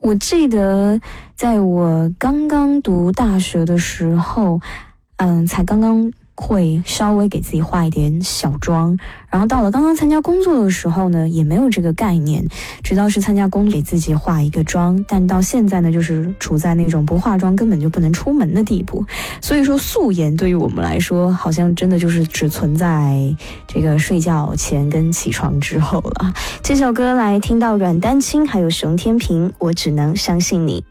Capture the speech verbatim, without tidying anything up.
我记得在我刚刚读大学的时候，嗯，才刚刚会稍微给自己化一点小妆，然后到了刚刚参加工作的时候呢，也没有这个概念，直到是参加工作给自己化一个妆，但到现在呢，就是处在那种不化妆根本就不能出门的地步。所以说素颜对于我们来说，好像真的就是只存在这个睡觉前跟起床之后了。这首歌来听到阮丹青还有熊天平，我只能相信你。